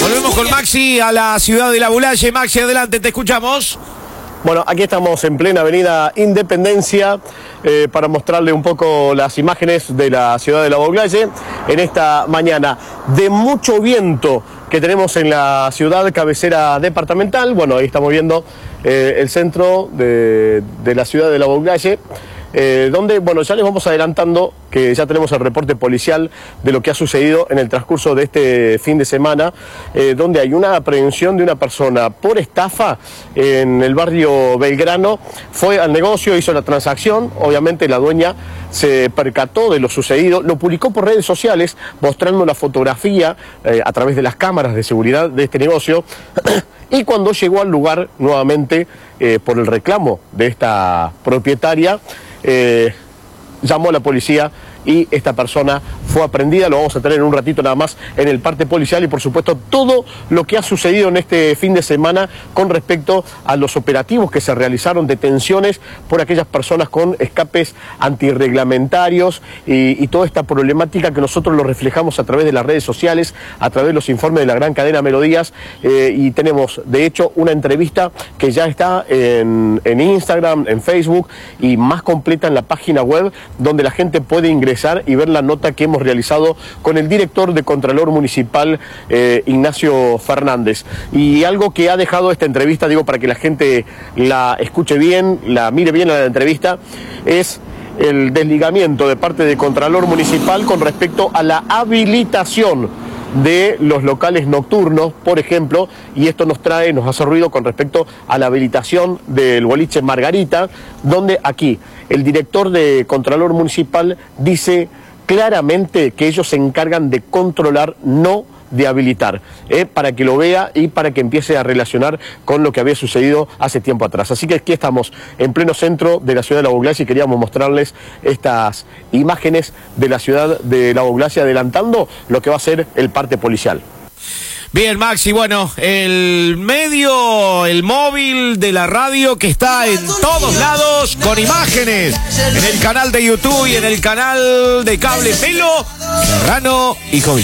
Volvemos con Maxi a la ciudad de La Bulaye. Maxi, adelante, te escuchamos. Bueno, aquí estamos en plena avenida Independencia para mostrarle un poco las imágenes de la ciudad de La Bulaye en esta mañana de mucho viento que tenemos en la ciudad cabecera departamental. Bueno, ahí estamos viendo el centro de la ciudad de La Bulaye. Donde, bueno, ya les vamos adelantando que ya tenemos el reporte policial de lo que ha sucedido en el transcurso de este fin de semana, donde hay una aprehensión de una persona por estafa en el barrio Belgrano. Fue al negocio, hizo la transacción, obviamente la dueña se percató de lo sucedido, lo publicó por redes sociales mostrando la fotografía a través de las cámaras de seguridad de este negocio. Y cuando llegó al lugar nuevamente por el reclamo de esta propietaria, llamó a la policía y esta persona fue aprendida. Lo vamos a tener en un ratito nada más en el parte policial y por supuesto todo lo que ha sucedido en este fin de semana con respecto a los operativos que se realizaron, detenciones por aquellas personas con escapes antirreglamentarios y toda esta problemática que nosotros lo reflejamos a través de las redes sociales, a través de los informes de la gran cadena Melodías, y tenemos de hecho una entrevista que ya está en Instagram, en Facebook y más completa en la página web, donde la gente puede ingresar y ver la nota que hemos realizado con el director de Contralor Municipal, Ignacio Fernández. Y algo que ha dejado esta entrevista, digo, para que la gente la escuche bien, la mire bien la entrevista, es el desligamiento de parte de Contralor Municipal con respecto a la habilitación de los locales nocturnos, por ejemplo, y esto nos hace ruido con respecto a la habilitación del boliche Margarita, donde aquí el director de Contralor Municipal dice claramente que ellos se encargan de controlar, no de habilitar, para que lo vea y para que empiece a relacionar con lo que había sucedido hace tiempo atrás. Así que aquí estamos en pleno centro de la ciudad de La Bulaye y queríamos mostrarles estas imágenes de la ciudad de La Bulaye adelantando lo que va a ser el parte policial. Bien, Maxi, bueno, el medio, el móvil de la radio que está en todos lados con imágenes, en el canal de YouTube y en el canal de cable Melo, Serrano y Joven.